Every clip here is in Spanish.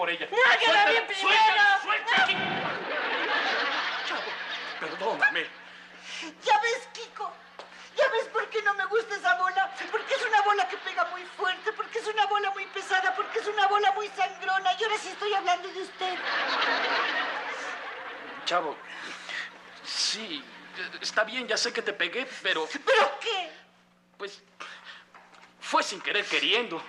ella. ¡No, yo la vi primero! ¡Suéltala! Chavo, perdóname. ¿Ya ves, Kiko? ¿Ya ves por qué no me gusta esa bola? Porque es una bola que pega muy fuerte, porque es una bola muy pesada, porque es una bola muy sangrona. Y ahora sí estoy hablando de usted. Chavo, sí, está bien, ya sé que te pegué, pero... ¿Pero qué? Pues, fue sin querer queriendo.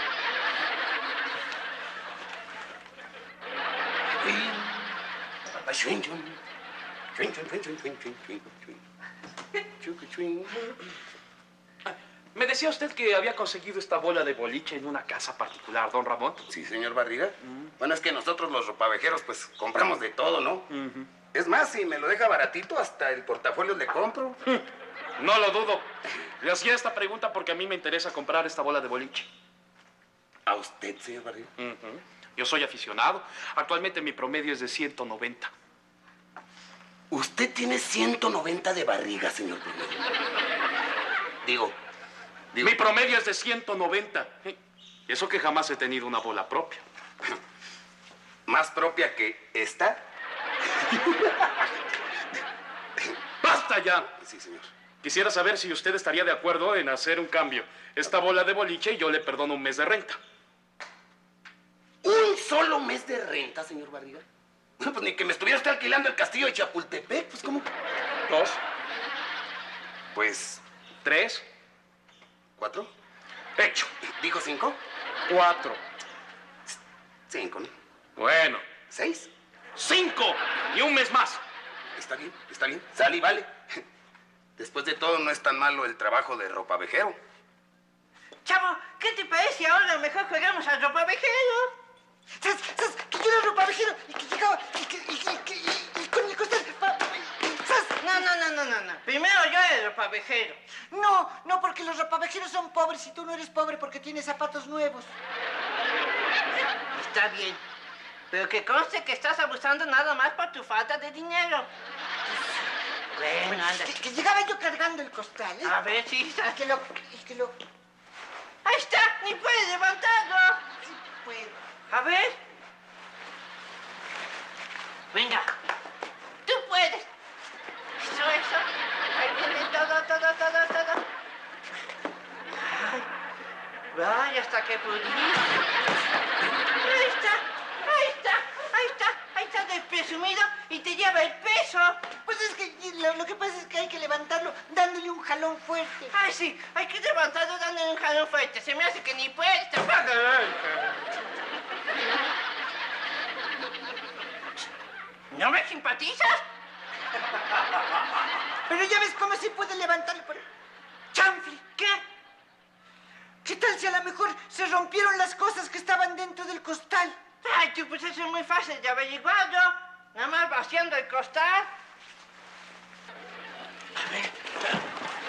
Me decía usted que había conseguido esta bola de boliche en una casa particular, don Ramón. Sí, señor Barriga. Bueno, es que nosotros los ropavejeros, pues, compramos de todo, ¿no? Es más, si me lo deja baratito, hasta el portafolio le compro. No lo dudo. Le hacía esta pregunta porque a mí me interesa comprar esta bola de boliche. ¿A usted, señor Barriga? Yo soy aficionado. Actualmente mi promedio es de 190. Usted tiene 190 de barriga, señor promedio. Digo... Mi promedio es de 190. Y eso que jamás he tenido una bola propia. ¿Más propia que esta? ¡Basta ya! Sí, señor. Quisiera saber si usted estaría de acuerdo en hacer un cambio. Esta bola de boliche y yo le perdono un mes de renta. ¿Un solo mes de renta, señor Barriga? Bueno, pues ni que me estuviera usted alquilando el castillo de Chapultepec, pues ¿cómo? 2. Pues... 3. 4. Hecho. ¿Dijo 5? 4. 5, ¿no? Bueno. 6. 5. Y un mes más. Está bien, está bien. Sale y vale. Después de todo, no es tan malo el trabajo de ropavejero. Chavo, ¿qué te parece ahora? Mejor jugamos al ropavejero. ¿Sabes? Que yo era ropavejero y que llegaba y con el costal... ¿Sabes? No. Primero yo era ropavejero. No, porque los ropavejeros son pobres y tú no eres pobre porque tienes zapatos nuevos. Está bien. Pero que conste que estás abusando nada más por tu falta de dinero. Bueno, anda. Que llegaba yo cargando el costal, ¿eh? A ver, sí, está. Y que lo... Ahí está, ni puedes levantarlo. Sí, pues... A ver. Venga. Tú puedes. Eso. Ahí viene todo. Ay. Vaya, hasta que pudiste. Ahí está de presumido y te lleva el peso. Pues es que lo que pasa es que hay que levantarlo dándole un jalón fuerte. Ay, sí, hay que levantarlo dándole un jalón fuerte. Se me hace que ni puedes. ¿No me simpatizas? Pero ya ves cómo se puede levantarlo. ¡Chanfle! ¿Qué? ¿Qué tal si a lo mejor se rompieron las cosas que estaban dentro del costal? Ay, tú, pues eso es muy fácil de averiguarlo. Nada más vaciando el costal. A ver.